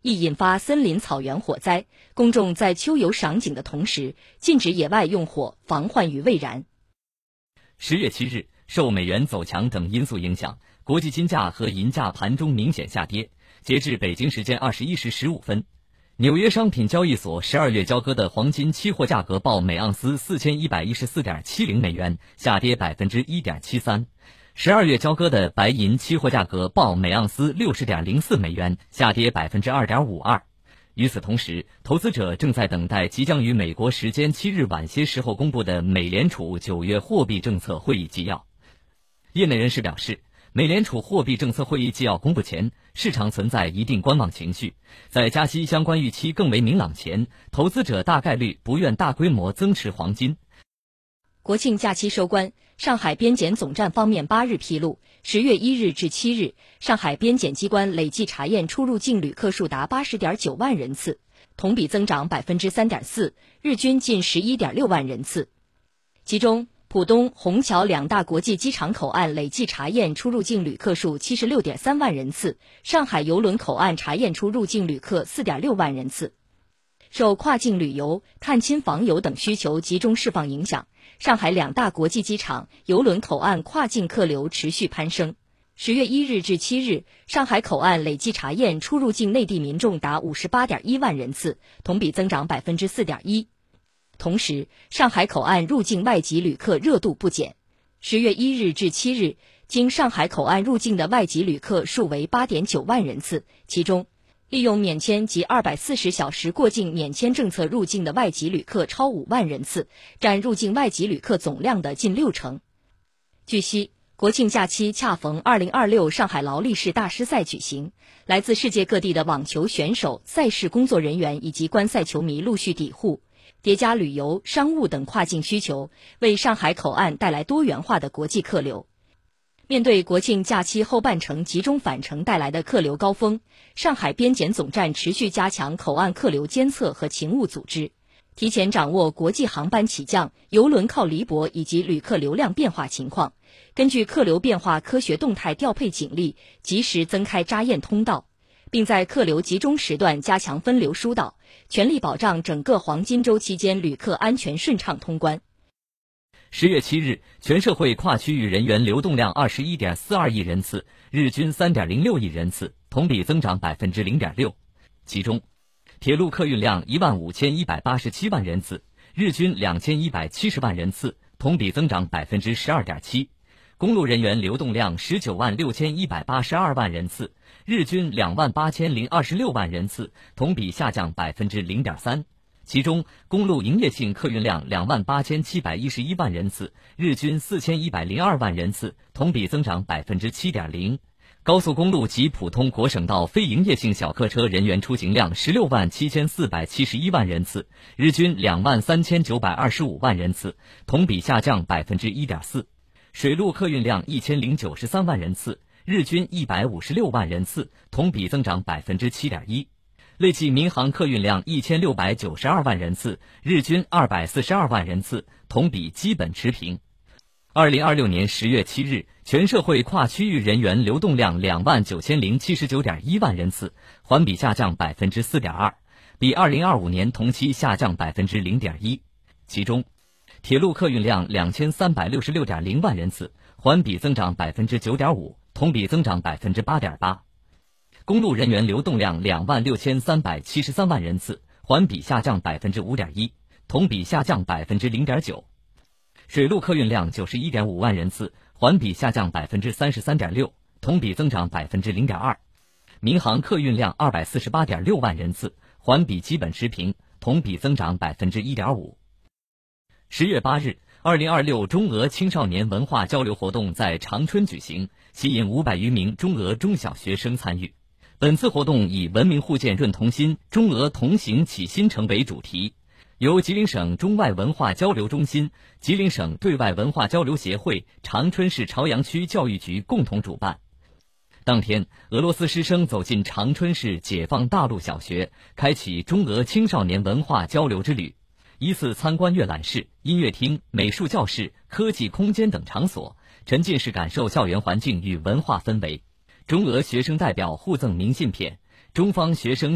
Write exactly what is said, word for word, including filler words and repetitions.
易引发森林草原火灾，公众在秋游赏景的同时，禁止野外用火，防患于未然。 十月七日，受美元走强等因素影响，国际金价和银价盘中明显下跌。截至北京时间二十一时十五分，纽约商品交易所十二月交割的黄金期货价格报每盎司四千一百一十四点七零美元，下跌百分之一点七三。十二月交割的白银期货价格报每盎司六十点零四美元，下跌百分之二点五二。与此同时，投资者正在等待即将于美国时间七日晚些时候公布的美联储九月货币政策会议纪要。业内人士表示，美联储货币政策会议纪要公布前，市场存在一定观望情绪，在加息相关预期更为明朗前，投资者大概率不愿大规模增持黄金。 国庆假期收官，上海边检总站方面八日披露，十月一日至七日，上海边检机关累计查验出入境旅客数达八十点九万人次，同比增长百分之三点四，日均近十一点六万人次。其中，浦东、虹桥两大国际机场口岸累计查验出入境旅客数七十六点三万人次，上海邮轮口岸查验出入境旅客四点六万人次。受跨境旅游、探亲访友等需求集中释放影响，上海两大国际机场、邮轮口岸跨境客流持续攀升。十月一日至七日，上海口岸累计查验出入境内地民众达五十八点一万人次，同比增长百分之四点一。同时，上海口岸入境外籍旅客热度不减。十月一日至七日，经上海口岸入境的外籍旅客数为八点九万人次，其中，利用免签及二百四十小时过境免签政策入境的外籍旅客超五万人次，占入境外籍旅客总量的近六成。据悉，国庆假期恰逢二零二六上海劳力士大师赛举行，来自世界各地的网球选手、赛事工作人员以及观赛球迷陆续抵沪，叠加旅游、商务等跨境需求，为上海口岸带来多元化的国际客流。面对国庆假期后半程集中返程带来的客流高峰，上海边检总站持续加强口岸客流监测和勤务组织，提前掌握国际航班起降、邮轮靠离泊以及旅客流量变化情况，根据客流变化科学动态调配警力，及时增开扎验通道，并在客流集中时段加强分流疏导，全力保障整个黄金周期间旅客安全顺畅通关。 十月七日，全社会跨区域人员流动量二十一点四二亿人次，日均三点零六亿人次，同比增长百分之零点六。其中，铁路客运量一万五千一百八十七万人次，日均两千一百七十万人次，同比增长百分之十二点七。公路人员流动量十九万六千一百八十二万人次，日均两万八千零二十六万人次，同比下降百分之零点三。其中，公路营业性客运量两万八千七百一十一万人次，日均四千一百零二万人次，同比增长百分之七点零。高速公路及普通国省道非营业性小客车人员出行量十六万七千四百七十一万人次，日均两万三千九百二十五万人次，同比下降百分之一点四。水路客运量一千零九十三万人次，日均一百五十六万人次，同比增长百分之七点一。累计民航客运量一千六百九十二万人次，日均二百四十二万人次，同比基本持平。二零二六年十月七日，全社会跨区域人员流动量两万九千零七十九点一万人次，环比下降百分之四点二，比二零二五年同期下降百分之零点一。其中，铁路客运量两千三百六十六点零万人次，环比增长百分之九点五，同比增长百分之八点八。公路人员流动量两万六千三百七十三万人次，环比下降百分之五点一，同比下降百分之零点九。水路客运量九十一点五万人次，环比下降百分之三十三点六，同比增长百分之零点二。民航客运量二百四十八点六万人次，环比基本持平，同比增长百分之一点五。十月八日，二零二六中俄青少年文化交流活动在长春举行，吸引五百余名中俄中小学生参与。本次活动以文明互鉴润同心，中俄同行启新城为主题，由吉林省中外文化交流中心、吉林省对外文化交流协会、长春市朝阳区教育局共同主办。当天，俄罗斯师生走进长春市解放大路小学，开启中俄青少年文化交流之旅，依次参观阅览室、音乐厅、美术教室、科技空间等场所，沉浸式感受校园环境与文化氛围。中俄学生代表互赠明信片，中方学生